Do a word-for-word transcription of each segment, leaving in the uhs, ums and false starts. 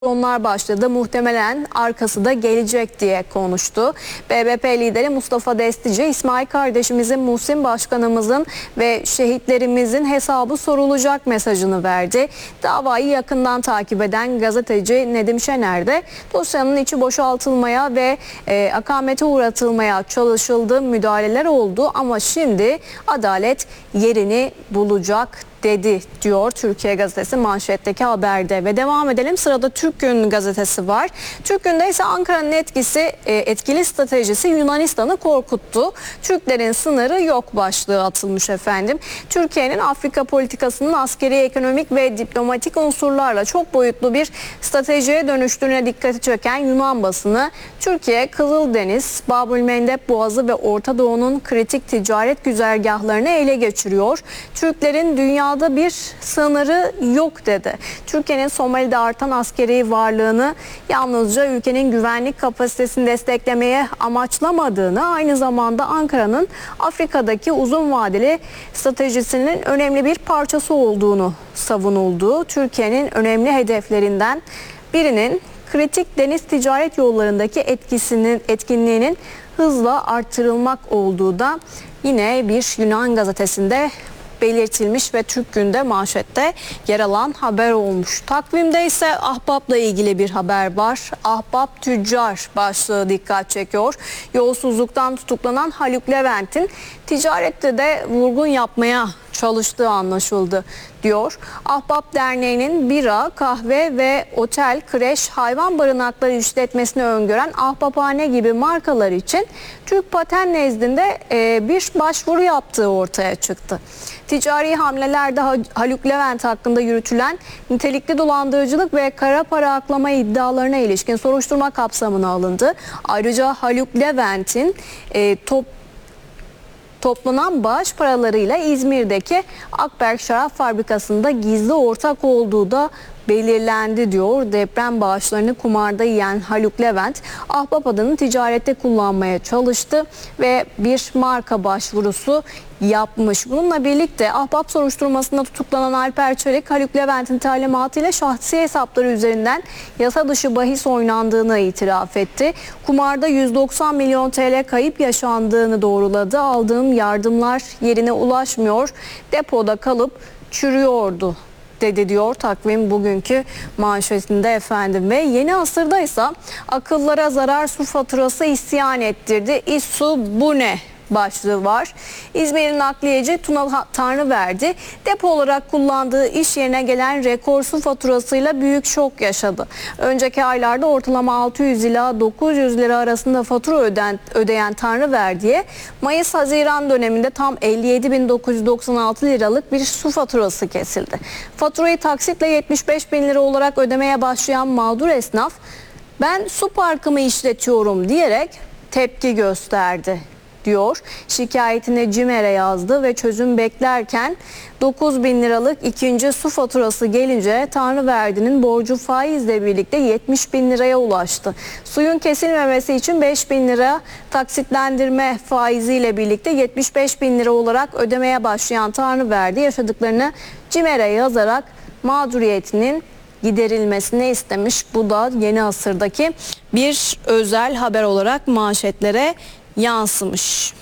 Onlar başladı. Muhtemelen arkası da gelecek diye konuştu. B B P lideri Mustafa Destici, İsmail kardeşimizin, Muhsin başkanımızın ve şehitlerimizin hesabı sorulacak mesajını verdi. Davayı yakından takip eden gazeteci Nedim Şener de dosyanın içi boşaltılmaya ve e, akamete uğratılmaya çalışıldı, müdahaleler oldu ama şimdi adalet yerini bulacak dedi diyor Türkiye Gazetesi manşetteki haberde. Ve devam edelim, sırada Türk Gün gazetesi var. Türk Gün'de ise Ankara'nın etkisi e, etkili stratejisi Yunanistan'ı korkuttu. Türklerin sınırı yok başlığı atılmış efendim. Türkiye'nin Afrika politikasının askeri, ekonomik ve diplomatik unsurlarla çok boyutlu bir stratejiye dönüştüğüne dikkati çeken Yunan basını, Türkiye Kızıldeniz, Babülmendeb Boğazı ve Orta Doğu'nun kritik ticaret güzergahlarını ele geçiriyor. Türklerin dünya da bir sınırı yok dedi. Türkiye'nin Somali'de artan askeri varlığını yalnızca ülkenin güvenlik kapasitesini desteklemeye amaçlamadığını, aynı zamanda Ankara'nın Afrika'daki uzun vadeli stratejisinin önemli bir parçası olduğunu savunuldu. Türkiye'nin önemli hedeflerinden birinin kritik deniz ticaret yollarındaki etkisinin etkinliğinin hızla artırılmak olduğu da yine bir Yunan gazetesinde belirtilmiş ve Türk Gün'de manşette yer alan haber olmuş. Takvimde ise Ahbap'la ilgili bir haber var. Ahbap tüccar başlığı dikkat çekiyor. Yolsuzluktan tutuklanan Haluk Levent'in ticarette de vurgun yapmaya çalıştığı anlaşıldı diyor. Ahbap Derneği'nin bira, kahve ve otel, kreş, hayvan barınakları işletmesini öngören Ahbaphane gibi markalar için Türk Paten nezdinde bir başvuru yaptığı ortaya çıktı. Ticari hamlelerde Haluk Levent hakkında yürütülen nitelikli dolandırıcılık ve kara para aklama iddialarına ilişkin soruşturma kapsamına alındı. Ayrıca Haluk Levent'in e, top toplanan bağış paralarıyla İzmir'deki Akberk Şarap Fabrikası'nda gizli ortak olduğu da belirlendi diyor. Deprem bağışlarını kumarda yiyen Haluk Levent, Ahbap adını ticarette kullanmaya çalıştı ve bir marka başvurusu yapmış. Bununla birlikte Ahbap soruşturmasında tutuklanan Alper Çelik, Haluk Levent'in talimatıyla şahsi hesapları üzerinden yasa dışı bahis oynandığını itiraf etti. Kumarda yüz doksan milyon T L kayıp yaşandığını doğruladı. Aldığım yardımlar yerine ulaşmıyor, depoda kalıp çürüyordu dedi diyor Takvim bugünkü manşetinde efendim. Ve Yeni Asır'da ise akıllara zarar su faturası isyan ettirdi. İSSU bu ne başlığı var. İzmir'in nakliyeci Tuna Tanrıverdi depo olarak kullandığı iş yerine gelen rekor su faturasıyla büyük şok yaşadı. Önceki aylarda ortalama altı yüz ila dokuz yüz lira arasında fatura öden, ödeyen Tanrıverdi'ye Mayıs-Haziran döneminde tam elli yedi bin dokuz yüz doksan altı liralık bir su faturası kesildi. Faturayı taksitle yetmiş beş bin lira olarak ödemeye başlayan mağdur esnaf, "Ben su parkımı işletiyorum" diyerek tepki gösterdi diyor. Şikayetini CİMER'e yazdı ve çözüm beklerken dokuz bin liralık ikinci su faturası gelince Tanrıverdi'nin borcu faizle birlikte yetmiş bin liraya ulaştı. Suyun kesilmemesi için beş bin lira taksitlendirme faiziyle birlikte yetmiş beş bin lira olarak ödemeye başlayan Tanrıverdi yaşadıklarını CİMER'e yazarak mağduriyetinin giderilmesini istemiş. Bu da Yeni Asır'daki bir özel haber olarak manşetlere yansımış.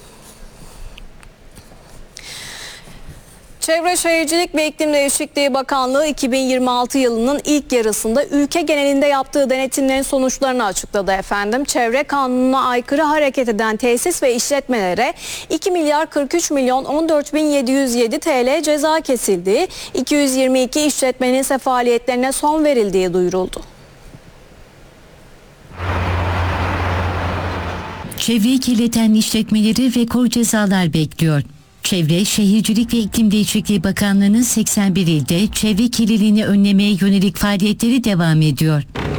Çevre Şehircilik ve İklim Değişikliği Bakanlığı iki bin yirmi altı yılının ilk yarısında ülke genelinde yaptığı denetimlerin sonuçlarını açıkladı efendim. Çevre kanununa aykırı hareket eden tesis ve işletmelere iki milyar kırk üç milyon on dört bin yedi yüz yedi T L ceza kesildiği, iki yüz yirmi iki işletmenin ise faaliyetlerine son verildiği duyuruldu. Çevreyi kirleten işletmeleri rekor cezalar bekliyor. Çevre, Şehircilik ve İklim Değişikliği Bakanlığı'nın seksen bir ilde çevre kirliliğini önlemeye yönelik faaliyetleri devam ediyor.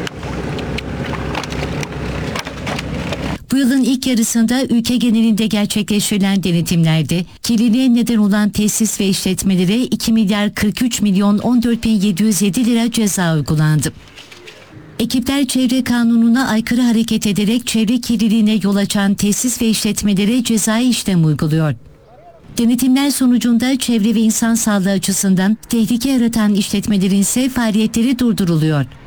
Bu yılın ilk yarısında ülke genelinde gerçekleştirilen denetimlerde kirliliğe neden olan tesis ve işletmelere iki milyar kırk üç milyon on dört bin yedi yüz yedi lira ceza uygulandı. Ekipler çevre kanununa aykırı hareket ederek çevre kirliliğine yol açan tesis ve işletmelere cezai işlem uyguluyor. Denetimler sonucunda çevre ve insan sağlığı açısından tehlike yaratan işletmelerin ise faaliyetleri durduruluyor.